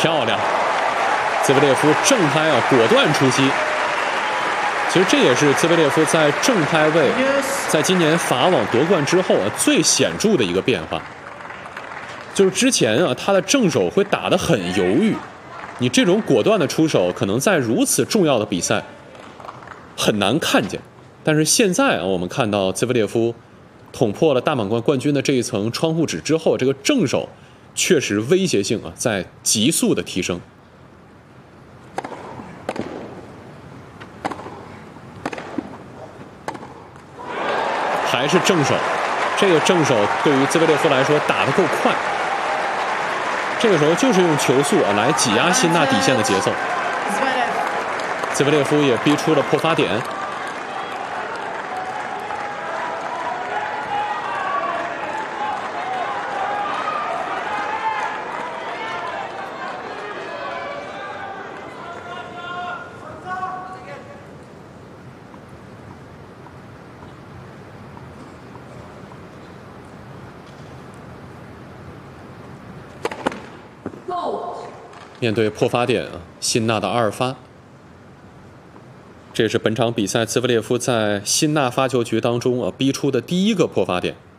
漂亮！兹维列夫正拍啊，果断出击。其实这也是兹维列夫在正拍位，在今年法网夺冠之后啊最显著的一个变化。就是之前啊，他的正手会打得很犹豫，你这种果断的出手，可能在如此重要的比赛很难看见。但是现在啊，我们看到兹维列夫捅破了大满贯冠军的这一层窗户纸之后，这个正手确实威胁性啊在急速的提升。还是正手，这个正手对于兹维列夫来说打得够快。这个时候就是用球速啊来挤压辛纳底线的节奏。兹维列夫也逼出了破发点。面对破发点啊，辛纳的2发，这是本场比赛兹维列夫在辛纳发球局当中啊逼出的第一个破发点。